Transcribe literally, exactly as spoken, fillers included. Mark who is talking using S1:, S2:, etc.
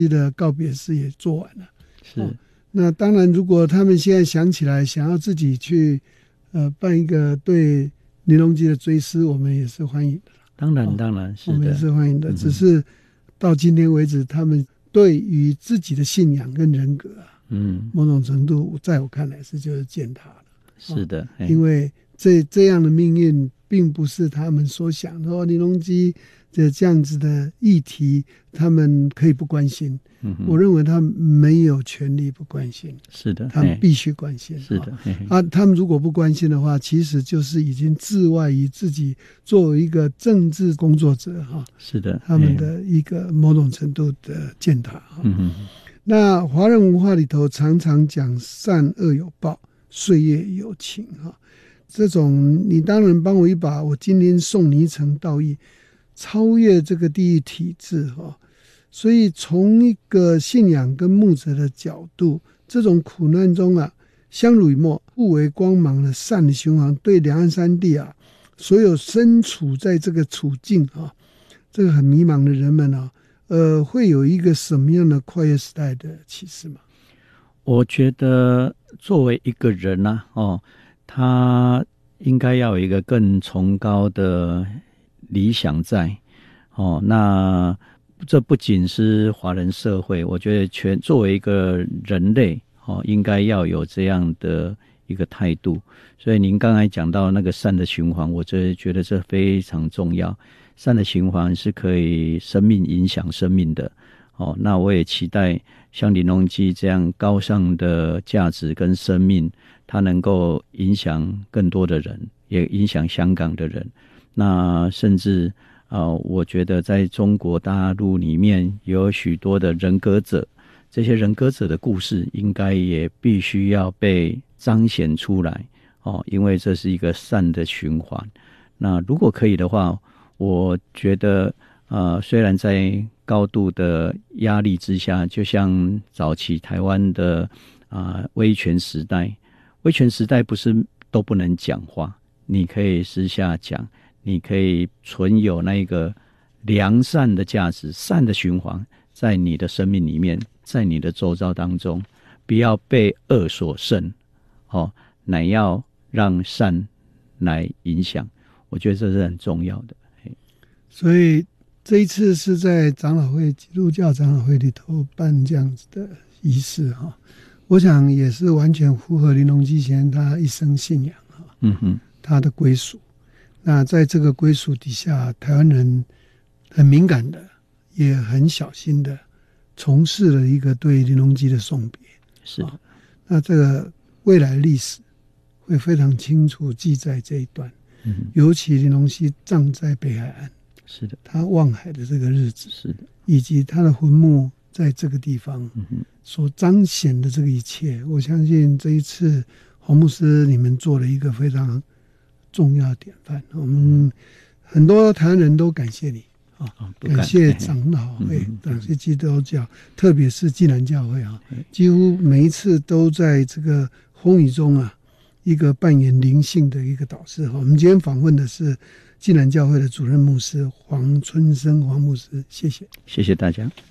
S1: 的告别式也做完了。
S2: 是、哦，
S1: 那当然，如果他们现在想起来想要自己去呃办一个对林隆基的追思，我们也是欢迎的。
S2: 当然，当然是的，
S1: 我们也是欢迎的。
S2: 嗯、
S1: 只是到今天为止，他们对于自己的信仰跟人格啊，嗯，某种程度在我看来是就是践踏了。
S2: 是的，
S1: 哦、因为这这样的命运并不是他们所想的。说林隆基的这样子的议题，他们可以不关心。嗯、我认为他们没有权利不关心。
S2: 是的，
S1: 他们必须关心。
S2: 是的，
S1: 啊，他们如果不关心的话，其实就是已经置外于自己作为一个政治工作者哈。
S2: 是的，
S1: 他们的一个某种程度的践踏。
S2: 嗯哼。
S1: 那华人文化里头常常讲善恶有报，岁月有情哈。这种你当然帮我一把，我今天送你一程道义，超越这个地域体制哈。所以从一个信仰跟牧者的角度，这种苦难中啊，相濡以沫，互为光芒的善的循环，对两岸三地啊，所有身处在这个处境啊，这个很迷茫的人们啊，呃，会有一个什么样的跨越时代的启示吗？
S2: 我觉得作为一个人啊，哦，他应该要有一个更崇高的理想在，哦，那这不仅是华人社会，我觉得全作为一个人类，哦，应该要有这样的一个态度。所以您刚才讲到那个善的循环，我这觉得这非常重要。善的循环是可以生命影响生命的。哦，那我也期待像林隆基这样高尚的价值跟生命，它能够影响更多的人，也影响香港的人。那甚至呃，我觉得在中国大陆里面有许多的人格者，这些人格者的故事应该也必须要被彰显出来哦，因为这是一个善的循环。那如果可以的话，我觉得呃，虽然在高度的压力之下，就像早期台湾的啊、呃、威权时代，威权时代不是都不能讲话，你可以私下讲。你可以存有那个良善的价值，善的循环在你的生命里面，在你的周遭当中，不要被恶所胜，哦，乃要让善来影响。我觉得这是很重要的。
S1: 所以这一次是在长老会基督教长老会里头办这样子的仪式哈，我想也是完全符合林隆基先生他一生信仰哈，嗯哼，他的归属。那在这个归属底下，台湾人很敏感的，也很小心的从事了一个对林隆基的送别。
S2: 是的、哦，
S1: 那这个未来历史会非常清楚记载这一段。嗯，尤其林隆基葬在北海岸，
S2: 是的，
S1: 他望海的这个日子，
S2: 是的，
S1: 以及他的坟墓在这个地方所彰显的这个一切，我相信这一次黄牧师你们做了一个非常重要的典范，我们很多台湾人都感谢你啊、哦，感谢长老会，感谢基督教，特别是济南教会啊，几乎每一次都在这个风雨中啊，一个扮演灵性的一个导师。我们今天访问的是济南教会的主任牧师黄春生黄牧师，谢谢，
S2: 谢谢大家。